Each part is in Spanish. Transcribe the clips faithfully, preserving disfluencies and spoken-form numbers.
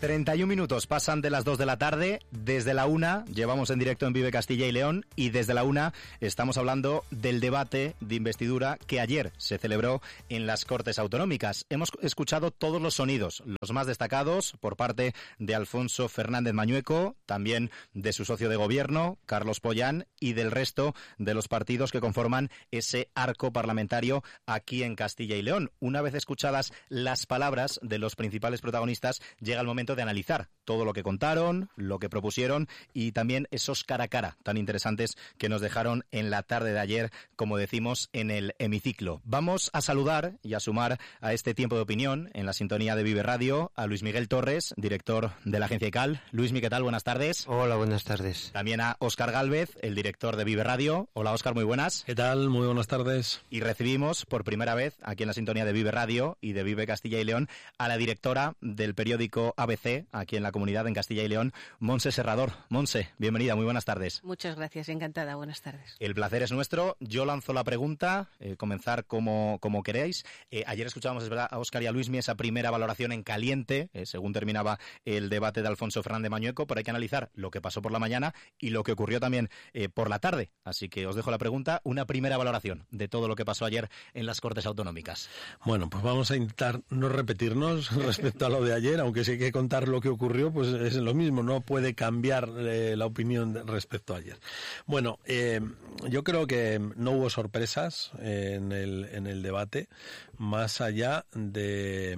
treinta y un minutos pasan de las dos de la tarde. Desde la una llevamos en directo en Vive Castilla y León y desde la una estamos hablando del debate de investidura que ayer se celebró en las Cortes Autonómicas. Hemos escuchado todos los sonidos, los más destacados por parte de Alfonso Fernández Mañueco, también de su socio de gobierno, Carlos Pollán, y del resto de los partidos que conforman ese arco parlamentario aquí en Castilla y León. Una vez escuchadas las palabras de los principales protagonistas, llega el momento de analizar todo lo que contaron, lo que propusieron y también esos cara a cara tan interesantes que nos dejaron en la tarde de ayer, como decimos, en el hemiciclo. Vamos a saludar y a sumar a este tiempo de opinión en la sintonía de Vive Radio a Luis Miguel Torres, director de la agencia ICAL. Luismi, ¿qué tal? Buenas tardes. Hola, buenas tardes. También a Óscar Gálvez, el director de Vive Radio. Hola, Óscar, muy buenas. ¿Qué tal? Muy buenas tardes. Y recibimos por primera vez aquí en la sintonía de Vive Radio y de Vive Castilla y León a la directora del periódico A B C, aquí en la comunidad en Castilla y León, Montse Serrador. Montse, bienvenida, muy buenas tardes. Muchas gracias, encantada, buenas tardes. El placer es nuestro. Yo lanzo la pregunta, eh, comenzar como, como queréis. Eh, ayer escuchábamos, es verdad, a Óscar y a Luismi esa primera valoración en caliente, eh, según terminaba el debate de Alfonso Fernández Mañueco, pero hay que analizar lo que pasó por la mañana y lo que ocurrió también eh, por la tarde. Así que os dejo la pregunta, una primera valoración de todo lo que pasó ayer en las Cortes Autonómicas. Bueno, pues vamos a intentar no repetirnos respecto a lo de ayer, aunque sí hay que contar lo que ocurrió, pues es lo mismo, no puede cambiar eh, la opinión de, respecto a ayer. Bueno, eh, yo creo que no hubo sorpresas en el, en el debate, más allá de...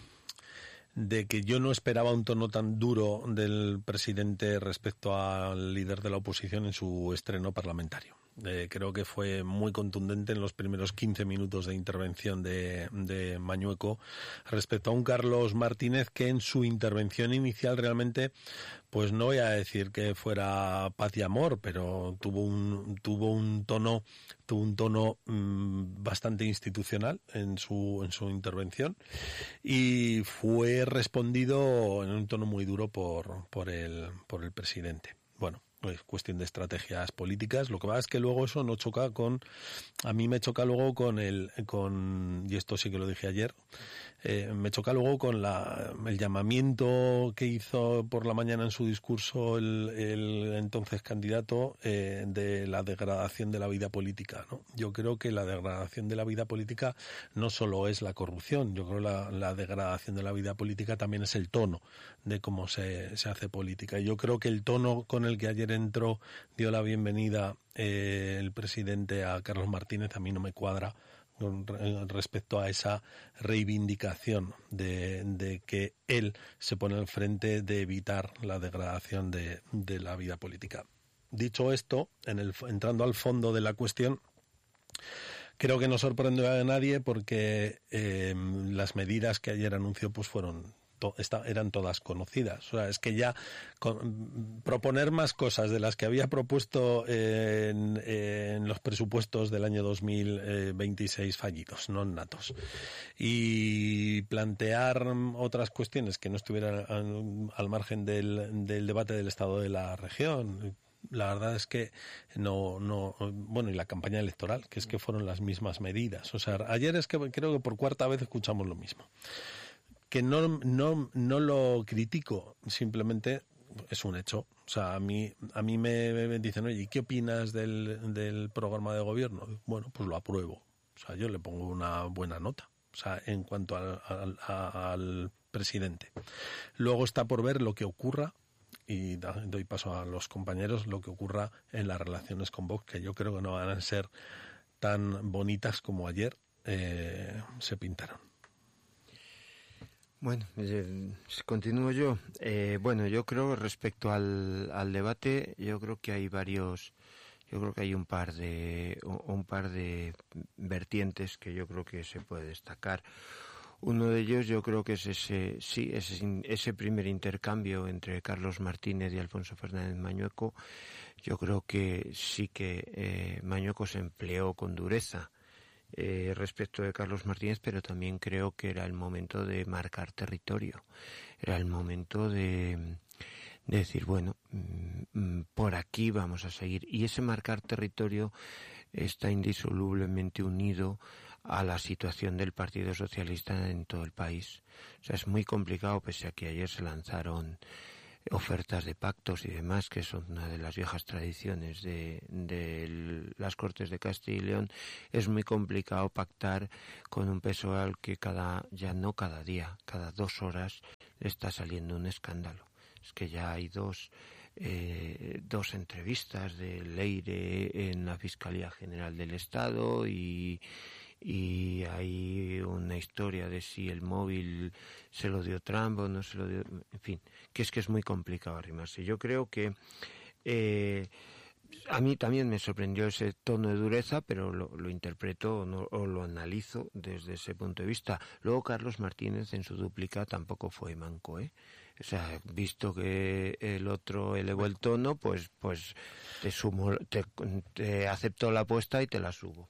de que yo no esperaba un tono tan duro del presidente respecto al líder de la oposición en su estreno parlamentario. Eh, creo que fue muy contundente en los primeros quince minutos de intervención de, de Mañueco respecto a un Carlos Martínez que en su intervención inicial realmente, pues no voy a decir que fuera paz y amor, pero tuvo un tuvo un tono tuvo un tono mmm, bastante institucional en su en su intervención y fue respondido en un tono muy duro por por el por el presidente. Bueno, es cuestión de estrategias políticas. Lo que pasa es que luego eso no choca con, a mí me choca luego con el, con, y esto sí que lo dije ayer, eh, me choca luego con la, el llamamiento que hizo por la mañana en su discurso el, el entonces candidato eh, de la degradación de la vida política, ¿no? Yo creo que la degradación de la vida política no solo es la corrupción, yo creo que la, la degradación de la vida política también es el tono de cómo se, se hace política. Y yo creo que el tono con el que ayer entró, dio la bienvenida eh, el presidente a Carlos Martínez, a mí no me cuadra con respecto a esa reivindicación de, de que él se pone al frente de evitar la degradación de, de la vida política. Dicho esto, en el, entrando al fondo de la cuestión, creo que no sorprendió a nadie porque eh, las medidas que ayer anunció pues fueron Esta, eran todas conocidas. O sea, es que ya con, proponer más cosas de las que había propuesto en, en los presupuestos del año dos mil veintiséis fallidos, no natos, y plantear otras cuestiones que no estuvieran al, al margen del, del debate del estado de la región. La verdad es que no, no, bueno, y la campaña electoral, que es que fueron las mismas medidas. O sea, ayer es que creo que por cuarta vez escuchamos lo mismo. Que no, no, no lo critico, simplemente es un hecho. O sea, a mí, a mí me, me dicen, oye, ¿y qué opinas del, del programa de gobierno? Bueno, pues lo apruebo. O sea, yo le pongo una buena nota. O sea, en cuanto al, al, al presidente. Luego está por ver lo que ocurra, y doy paso a los compañeros, lo que ocurra en las relaciones con Vox, que yo creo que no van a ser tan bonitas como ayer eh, se pintaron. Bueno, eh, continúo yo. Eh, bueno, yo creo respecto al, al debate, yo creo que hay varios, yo creo que hay un par de, un par de vertientes que yo creo que se puede destacar. Uno de ellos yo creo que es ese, sí, ese, ese primer intercambio entre Carlos Martínez y Alfonso Fernández Mañueco. Yo creo que sí que eh, Mañueco se empleó con dureza Eh, respecto de Carlos Martínez, pero también creo que era el momento de marcar territorio, era el momento de, de decir, bueno, mmm, por aquí vamos a seguir, y ese marcar territorio está indisolublemente unido a la situación del Partido Socialista en todo el país. O sea, es muy complicado, pese a que ayer se lanzaron ofertas de pactos y demás, que son una de las viejas tradiciones de, de las Cortes de Castilla y León. Es muy complicado pactar con un P S O E al que cada, ya no cada día, cada dos horas está saliendo un escándalo. Es que ya hay dos eh, dos entrevistas de Leire en la Fiscalía General del Estado y y hay una historia de si el móvil se lo dio Trump o no se lo dio, en fin, que es que es muy complicado arrimarse. Yo creo que eh, a mí también me sorprendió ese tono de dureza, pero lo, lo interpreto o, no, o lo analizo desde ese punto de vista. Luego Carlos Martínez en su dúplica tampoco fue manco, ¿eh? O sea, visto que el otro elevó el tono, pues pues te sumo, te, te acepto la apuesta y te la subo.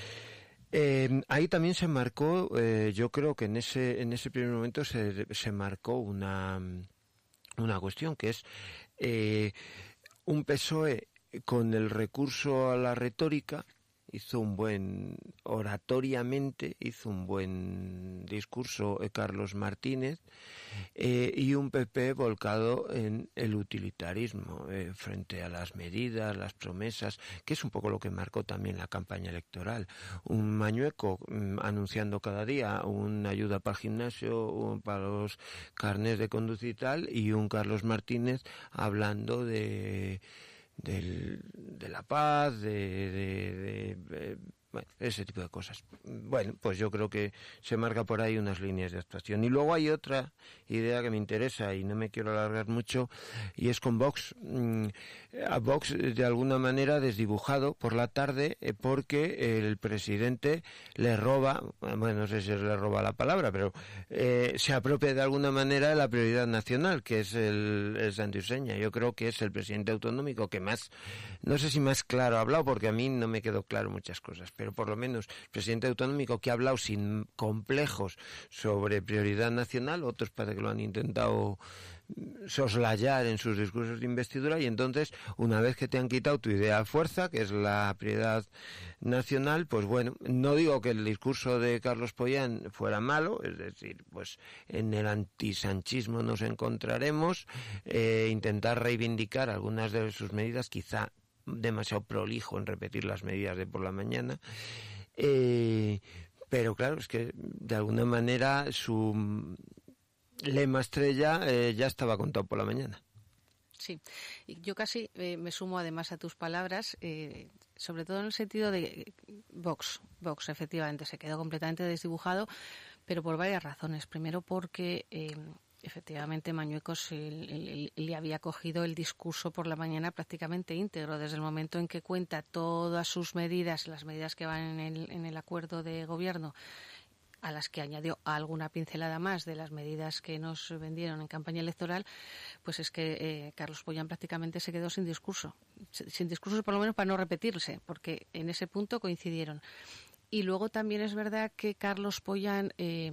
Eh, ahí también se marcó, eh, yo creo que en ese en ese primer momento se, se marcó una una cuestión que es eh, un P S O E con el recurso a la retórica. Hizo un buen, oratoriamente, hizo un buen discurso eh, Carlos Martínez eh, y un P P volcado en el utilitarismo eh, frente a las medidas, las promesas, que es un poco lo que marcó también la campaña electoral. Un Mañueco mm, anunciando cada día una ayuda para el gimnasio, un, para los carnés de conducir y tal, y un Carlos Martínez hablando de... Del, de la paz, de, de, de, de bueno, ese tipo de cosas. Bueno, pues yo creo que se marca por ahí unas líneas de actuación. Y luego hay otra idea que me interesa y no me quiero alargar mucho, y es con Vox. A Vox, de alguna manera, desdibujado por la tarde eh, porque el presidente le roba, bueno, no sé si le roba la palabra, pero eh, se apropia de alguna manera de la prioridad nacional, que es el, el santiuseña. Yo creo que es el presidente autonómico que más, no sé si más claro ha hablado, porque a mí no me quedó claro muchas cosas, pero por lo menos presidente autonómico que ha hablado sin complejos sobre prioridad nacional. Otros parece que lo han intentado soslayar en sus discursos de investidura, y entonces, una vez que te han quitado tu idea de fuerza, que es la prioridad nacional, pues bueno, no digo que el discurso de Carlos Pollán fuera malo, es decir, pues en el antisanchismo nos encontraremos, eh, intentar reivindicar algunas de sus medidas, quizá demasiado prolijo en repetir las medidas de por la mañana, eh, pero claro, es que de alguna manera su lema estrella eh, ya estaba contado por la mañana. Sí, y yo casi eh, me sumo además a tus palabras, eh, sobre todo en el sentido de Vox. Vox efectivamente se quedó completamente desdibujado, pero por varias razones. Primero porque eh, efectivamente Mañuecos le había cogido el discurso por la mañana prácticamente íntegro, desde el momento en que cuenta todas sus medidas, las medidas que van en el, en el acuerdo de gobierno, a las que añadió alguna pincelada más de las medidas que nos vendieron en campaña electoral, pues es que eh, Carlos Pollán prácticamente se quedó sin discurso. Sin discurso, por lo menos para no repetirse, porque en ese punto coincidieron. Y luego también es verdad que Carlos Pollán eh,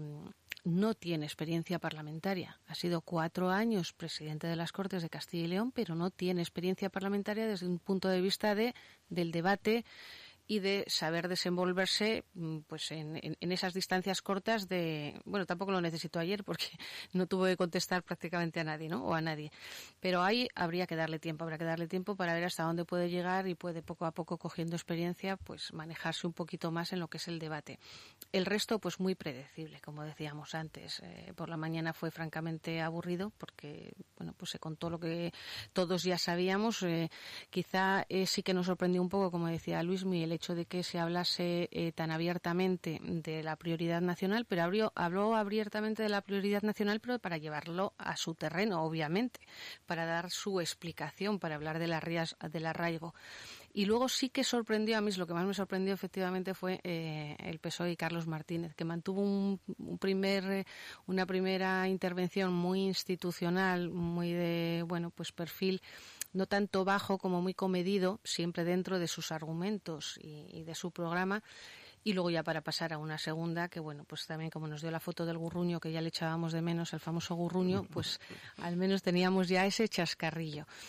no tiene experiencia parlamentaria. Ha sido cuatro años presidente de las Cortes de Castilla y León, pero no tiene experiencia parlamentaria desde un punto de vista de del debate y de saber desenvolverse pues en, en, en esas distancias cortas de... Bueno, tampoco lo necesito ayer porque no tuvo que contestar prácticamente a nadie, ¿no? O a nadie. Pero ahí habría que darle tiempo, habrá que darle tiempo para ver hasta dónde puede llegar y puede poco a poco, cogiendo experiencia, pues manejarse un poquito más en lo que es el debate. El resto, pues muy predecible, como decíamos antes. Eh, por la mañana fue francamente aburrido porque, bueno, pues se contó lo que todos ya sabíamos. Eh, quizá eh, sí que nos sorprendió un poco, como decía Luismi, el hecho de que se hablase eh, tan abiertamente de la prioridad nacional, pero abrió, habló abiertamente de la prioridad nacional, pero para llevarlo a su terreno, obviamente, para dar su explicación, para hablar de la, del arraigo. Y luego sí que sorprendió, a mí lo que más me sorprendió efectivamente fue eh, el P S O E y Carlos Martínez, que mantuvo un, un primer, una primera intervención muy institucional, muy de, bueno, pues perfil no tanto bajo como muy comedido, siempre dentro de sus argumentos y, y de su programa. Y luego ya para pasar a una segunda, que bueno, pues también como nos dio la foto del gurruño, que ya le echábamos de menos, el famoso gurruño, pues al menos teníamos ya ese chascarrillo.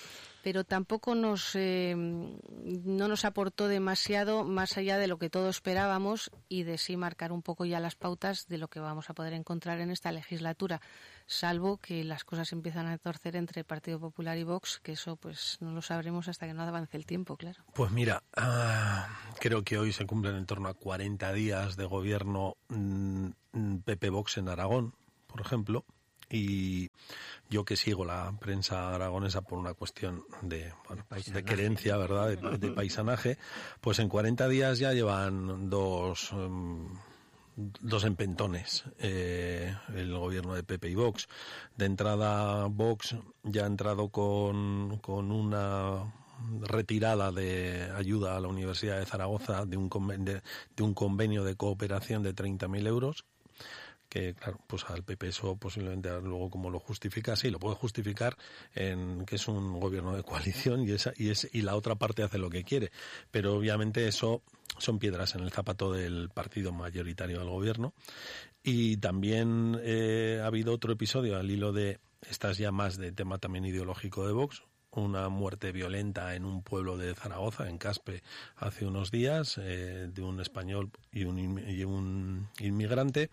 pero tampoco nos eh, no nos aportó demasiado más allá de lo que todos esperábamos y de sí marcar un poco ya las pautas de lo que vamos a poder encontrar en esta legislatura, salvo que las cosas empiezan a torcer entre Partido Popular y Vox, que eso pues no lo sabremos hasta que no avance el tiempo, claro. Pues mira, uh, creo que hoy se cumplen en torno a cuarenta días de gobierno mmm, P P-Vox en Aragón, por ejemplo, y yo que sigo la prensa aragonesa por una cuestión de, bueno, pues de querencia, ¿verdad?, de, de paisanaje, pues en cuarenta días ya llevan dos... Um, dos empentones eh, el gobierno de P P y Vox. De entrada, Vox ya ha entrado con, con una retirada de ayuda a la Universidad de Zaragoza de un convenio de, de, un convenio de cooperación de treinta mil euros, que claro, pues al P P eso posiblemente luego como lo justifica, sí, lo puede justificar en que es un gobierno de coalición y esa y es y la otra parte hace lo que quiere, pero obviamente eso son piedras en el zapato del partido mayoritario del gobierno. Y también eh, ha habido otro episodio al hilo de estas ya más de tema también ideológico de Vox, una muerte violenta en un pueblo de Zaragoza, en Caspe, hace unos días, eh, de un español y un, y un inmigrante,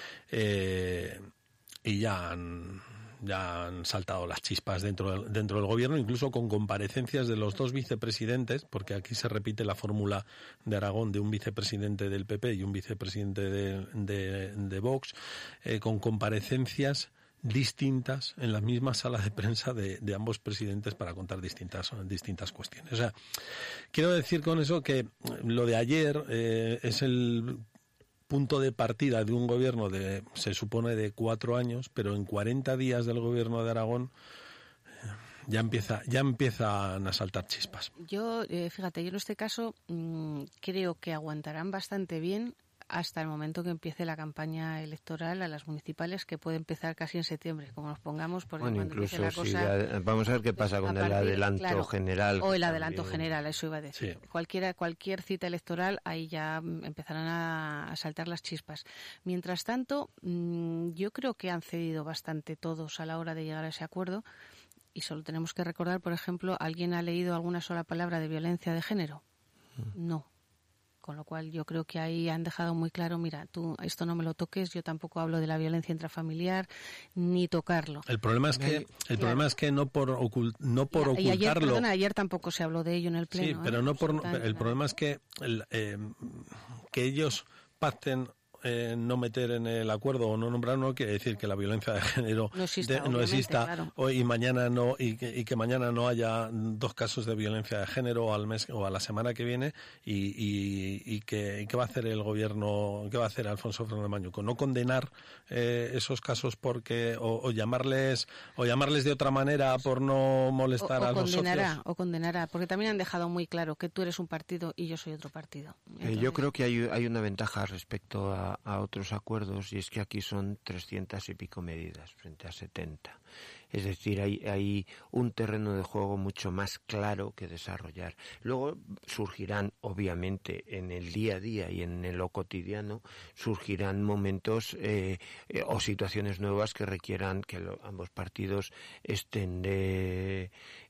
eh, y ya han, ya han saltado las chispas dentro del, dentro del gobierno, incluso con comparecencias de los dos vicepresidentes, porque aquí se repite la fórmula de Aragón de un vicepresidente del P P y un vicepresidente de, de, de Vox, eh, con comparecencias distintas en la misma sala de prensa de, de ambos presidentes para contar distintas distintas cuestiones. O sea, quiero decir con eso que lo de ayer eh, es el punto de partida de un gobierno de, se supone, de cuatro años, pero en cuarenta días del gobierno de Aragón eh, ya empieza ya empiezan a saltar chispas. Yo, eh, fíjate, yo en este caso mmm, creo que aguantarán bastante bien hasta el momento que empiece la campaña electoral a las municipales, que puede empezar casi en septiembre, como nos pongamos, porque bueno, cuando incluso empiece la cosa... Si, vamos a ver qué pasa con el adelanto claro, general. O el adelanto también. general, eso iba a decir. Sí. Cualquiera, cualquier cita electoral, ahí ya empezarán a, a saltar las chispas. Mientras tanto, mmm, yo creo que han cedido bastante todos a la hora de llegar a ese acuerdo, y solo tenemos que recordar, por ejemplo, ¿alguien ha leído alguna sola palabra de violencia de género? Mm. No. Con lo cual yo creo que ahí han dejado muy claro, mira, tú esto no me lo toques, yo tampoco hablo de la violencia intrafamiliar, ni tocarlo. El problema es que el claro. problema es que no por ocult, no por y, ocultarlo. Y ayer, perdona, ayer tampoco se habló de ello en el pleno. Sí, pero ¿eh? no por el claro. problema es que el, eh, que ellos pacten Eh, no meter en el acuerdo o no nombrar no quiere decir que la violencia de género no exista, de, no exista claro. hoy y mañana no y que, y que mañana no haya dos casos de violencia de género al mes o a la semana que viene y, y, y que y qué va a hacer el gobierno, qué va a hacer Alfonso Fernández Mañuco, no condenar eh, esos casos porque o, o llamarles o llamarles de otra manera por no molestar o, o a los condenará, socios. O condenará, porque también han dejado muy claro que tú eres un partido y yo soy otro partido. Entonces... Eh, yo creo que hay, hay una ventaja respecto a a otros acuerdos, y es que aquí son trescientas y pico medidas frente a setenta. Es decir, hay, hay un terreno de juego mucho más claro que desarrollar. Luego surgirán, obviamente, en el día a día y en lo cotidiano, surgirán momentos eh, eh, o situaciones nuevas que requieran que lo, ambos partidos estén de,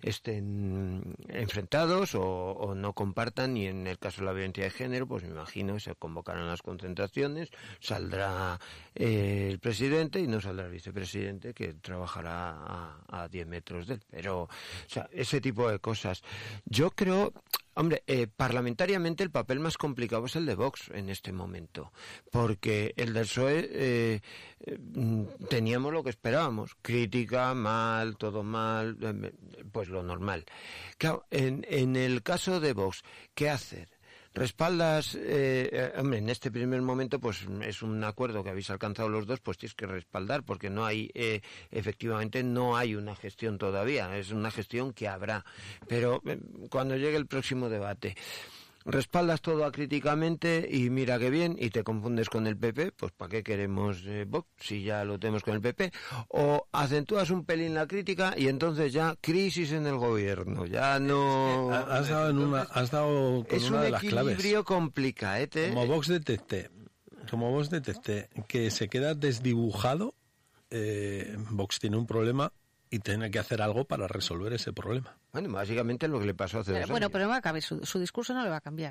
estén enfrentados o, o no compartan, y en el caso de la violencia de género, pues me imagino se convocarán las concentraciones, saldrá eh, el presidente y no saldrá el vicepresidente, que trabajará a, a diez metros de él. Pero, o sea, ese tipo de cosas. Yo creo... Hombre, eh, parlamentariamente el papel más complicado es el de Vox en este momento, porque el del P S O E eh, eh, teníamos lo que esperábamos, crítica, mal, todo mal, eh, pues lo normal. Claro, en, en el caso de Vox, ¿qué hacer? Respaldas, eh, eh, hombre, en este primer momento pues es un acuerdo que habéis alcanzado los dos, pues tienes que respaldar, porque no hay, eh, efectivamente no hay una gestión todavía, es una gestión que habrá, pero eh, cuando llegue el próximo debate, respaldas todo acríticamente y mira qué bien, y te confundes con el P P, pues ¿para qué queremos eh, Vox si ya lo tenemos con el P P? O acentúas un pelín la crítica y entonces ya crisis en el gobierno, ya no... Has dado, en una, has dado con es una un de las claves. Es un equilibrio complicadete. Como Vox detecté, como Vox detecté que se queda desdibujado, eh, Vox tiene un problema y tiene que hacer algo para resolver ese problema. Bueno, básicamente lo que le pasó hace pero, dos bueno, años. pero no va a cambiar, su, su discurso no le va a cambiar.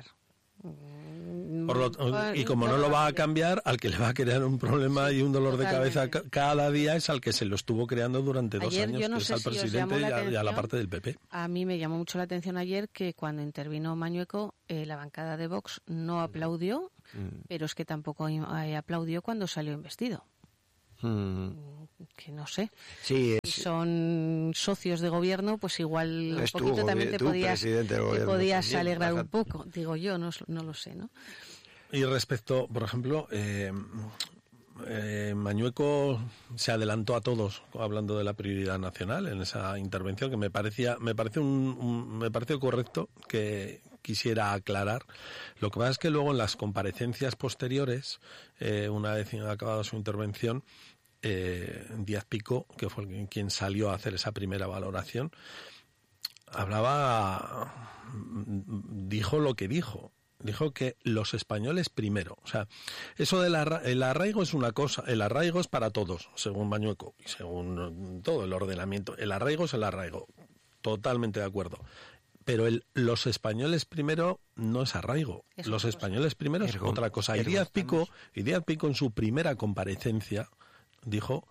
Por lo, y como no lo va a cambiar, al que le va a crear un problema sí, y un dolor totalmente. de cabeza cada día es al que se lo estuvo creando durante dos ayer, años, yo no que sé es al si presidente y a, y a la parte del P P. A mí me llamó mucho la atención ayer que cuando intervino Mañueco, eh, la bancada de Vox no aplaudió, mm. pero es que tampoco aplaudió cuando salió investido. Mm. Que no sé. Sí, es... Si son socios de gobierno, pues igual un poquito tu, también te podías, te podías también, alegrar baja... un poco, digo yo, no, no lo sé, ¿no? Y respecto, por ejemplo, eh, eh, Mañueco se adelantó a todos hablando de la prioridad nacional en esa intervención que me parecía, me pareció un, un, me pareció correcto que quisiera aclarar. Lo que pasa es que luego en las comparecencias posteriores, eh, una vez acabada su intervención, eh, Díaz-Picó, que fue quien salió a hacer esa primera valoración, hablaba, dijo lo que dijo. Dijo que los españoles primero. O sea, eso del arra- el arraigo es una cosa, el arraigo es para todos, según Mañueco y según todo el ordenamiento. El arraigo es el arraigo. Totalmente de acuerdo. Pero el, los españoles primero no es arraigo. Eso los españoles primero es otra cosa. Y Díaz-Picó, y Díaz-Picó en su primera comparecencia dijo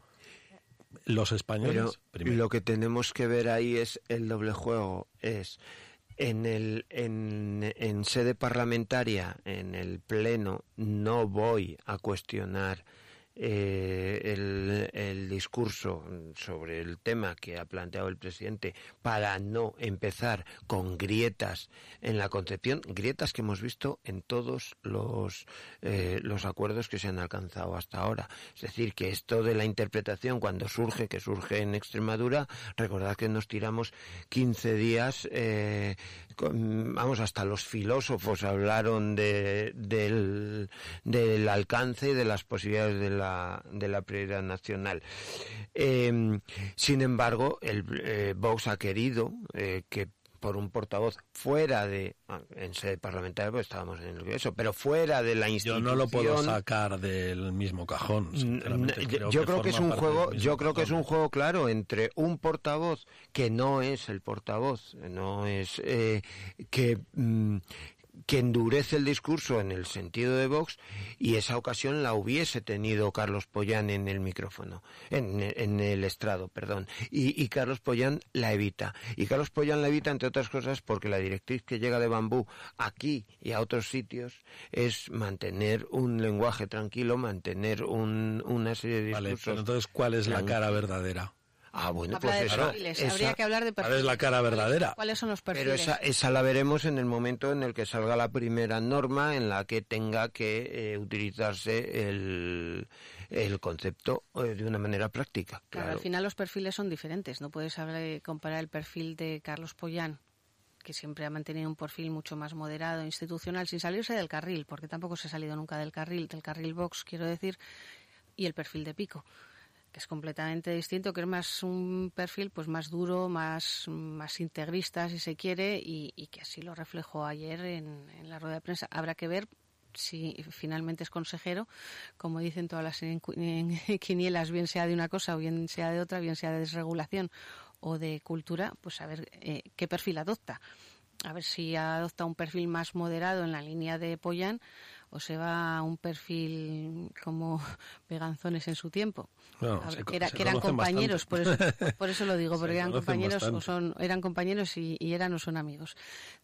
los españoles Pero primero. Lo que tenemos que ver ahí es el doble juego, es en el en, en sede parlamentaria, en el pleno, no voy a cuestionar eh, el, el discurso sobre el tema que ha planteado el presidente para no empezar con grietas en la concepción, grietas que hemos visto en todos los eh, los acuerdos que se han alcanzado hasta ahora. Es decir, que esto de la interpretación cuando surge, que surge en Extremadura, recordad que nos tiramos quince días, eh, con, vamos, hasta los filósofos hablaron de, del, del alcance y de las posibilidades de la de la prioridad nacional. Eh, sin embargo, el eh, Vox ha querido eh, que por un portavoz fuera de, en sede parlamentaria, pues estábamos en el Congreso, pero fuera de la institución. Yo no lo puedo sacar del mismo cajón. Creo yo que creo que es un juego, yo creo cajón. que es un juego claro entre un portavoz que no es el portavoz, no es eh, que mm, que endurece el discurso en el sentido de Vox, y esa ocasión la hubiese tenido Carlos Pollán en el micrófono, en, en el estrado, perdón, y, y Carlos Pollán la evita. Y Carlos Pollán la evita, entre otras cosas, porque la directriz que llega de Bambú aquí y a otros sitios es mantener un lenguaje tranquilo, mantener un, una serie de discursos. Vale, pero entonces, ¿cuál es la cara verdadera? Ah, bueno, Habla pues esa, esa, habría que hablar de perfiles. ¿Cuál es la cara verdadera? ¿Cuáles son los perfiles? Pero esa, esa la veremos en el momento en el que salga la primera norma en la que tenga que eh, utilizarse el, el concepto eh, de una manera práctica. Claro. Claro, al final los perfiles son diferentes. No puedes hablar, comparar el perfil de Carlos Pollán, que siempre ha mantenido un perfil mucho más moderado, institucional, sin salirse del carril, porque tampoco se ha salido nunca del carril, del carril Vox, quiero decir, y el perfil de Pico, que es completamente distinto, que es más un perfil pues más duro, más, más integrista, si se quiere, y, y que así lo reflejó ayer en, en la rueda de prensa. Habrá que ver si finalmente es consejero, como dicen todas las en, en, quinielas, bien sea de una cosa o bien sea de otra, bien sea de desregulación o de cultura, pues a ver eh, qué perfil adopta. A ver si adopta un perfil más moderado en la línea de Pollán o se va a un perfil como Peganzones en su tiempo. No, ver, se, que, era, que eran compañeros, por eso, por eso lo digo, porque eran compañeros bastante. o son eran compañeros y, y eran o son amigos.